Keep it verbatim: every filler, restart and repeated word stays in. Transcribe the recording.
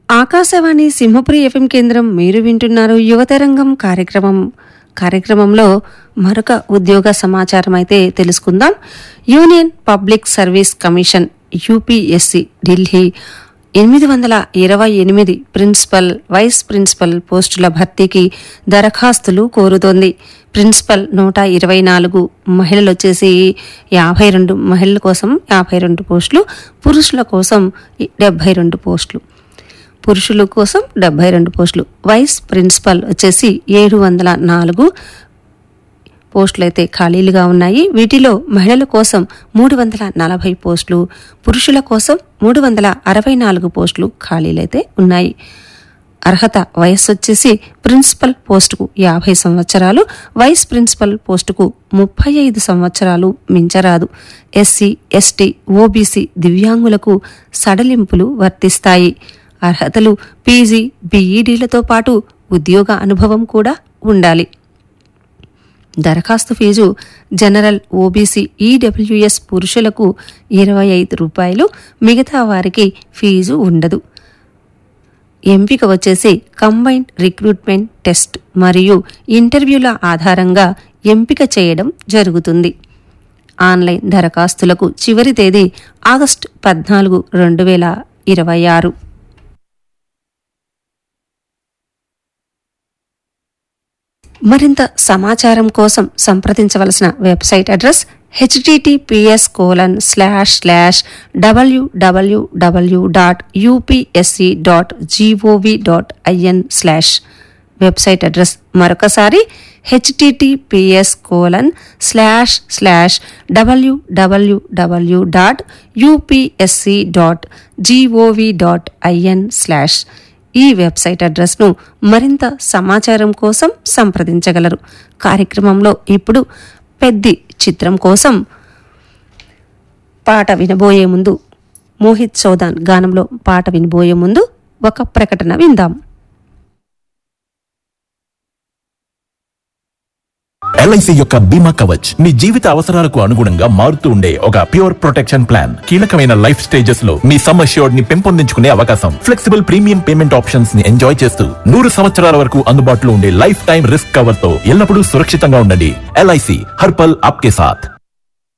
Akashvani Simhapuri FM కేంద్రం. మీరు వింటున్నారు యువతరంగం కార్యక్రమం. కార్యక్రమంలో మరొక ఉద్యోగ సమాచారం అయితే తెలుసుకుందాం. Union public service commission UPSC Delhi ఎనిమిది వందల ఇరవై ఎనిమిది ప్రిన్సిపల్, వైస్ ప్రిన్సిపల్ పోస్టుల భర్తీకి దరఖాస్తులు కోరుతోంది. ప్రిన్సిపల్ నూట ఇరవై నాలుగు, మహిళలు వచ్చేసి యాభై రెండు, మహిళల కోసం యాభై రెండు పోస్టులు, పురుషుల కోసం డెబ్బై రెండు పోస్టులు పురుషుల కోసం డెబ్బై రెండు పోస్టులు. వైస్ ప్రిన్సిపల్ వచ్చేసి ఏడు వందల నాలుగు పోస్టులు అయితే ఖాళీలుగా ఉన్నాయి. వీటిలో మహిళల కోసం మూడు వందల నలభై పోస్టులు, పురుషుల కోసం మూడు వందల అరవై నాలుగు పోస్టులు ఖాళీలైతే ఉన్నాయి. అర్హత వయస్సు వచ్చేసి ప్రిన్సిపల్ పోస్టుకు యాభై సంవత్సరాలు, వైస్ ప్రిన్సిపల్ పోస్టుకు ముప్పై ఐదు సంవత్సరాలు మించరాదు. ఎస్సీ, ఎస్టీ, ఓబీసీ, దివ్యాంగులకు సడలింపులు వర్తిస్తాయి. అర్హతలు పీజీ, బీఈడీలతో పాటు ఉద్యోగ అనుభవం కూడా ఉండాలి. దరఖాస్తు ఫీజు జనరల్, ఓబీసీ, ఈడబ్ల్యూఎస్ పురుషులకు ఇరవై ఐదు రూపాయలు, మిగతా వారికి ఫీజు ఉండదు. ఎంపిక వచ్చేసి కంబైన్డ్ రిక్రూట్మెంట్ టెస్ట్ మరియు ఇంటర్వ్యూల ఆధారంగా ఎంపిక చేయడం జరుగుతుంది. ఆన్లైన్ దరఖాస్తులకు చివరి తేదీ ఆగస్టు పద్నాలుగు రెండు వేల ఇరవై ఆరు. మరింత సమాచారం కోసం సంప్రదించవలసిన website address HTTPS colon slash slash WWW dot UPSC dot GOV dot IN slash. Website address మరొకసారి HTTPS colon slash slash WWW dot UPSC dot GOV dot IN slash. ఈ వెబ్సైట్ అడ్రస్ను మరింత సమాచారం కోసం సంప్రదించగలరు. కార్యక్రమంలో ఇప్పుడు పెద్ది చిత్రం కోసం పాట వినబోయే ముందు, మోహిత్ చౌదాన్ గానంలో పాట వినబోయే ముందు ఒక ప్రకటన విందాం. ఎల్ఐసి యొక్క బీమా కవచ్ మీ జీవిత అవసరాలకు అనుగుణంగా మారుతూ ఉండే ఒక ప్యూర్ ప్రొటెక్షన్ ప్లాన్. కీలకమైన లైఫ్ స్టేజెస్ లో మీ సమ్ అష్యూర్డ్ ని పెంపొందించుకునే అవకాశం, ఫ్లెక్సిబుల్ ప్రీమియం పేమెంట్ ఆప్షన్స్ ని ఎంజాయ్ చేస్తూ నూరు సంవత్సరాల వరకు అందుబాటులో ఉండే లైఫ్ టైం రిస్క్ కవర్ తో ఎల్లప్పుడూ సురక్షితంగా ఉండండి. ఎల్ఐసి హర్ పల్ ఆప్కే సాథ్.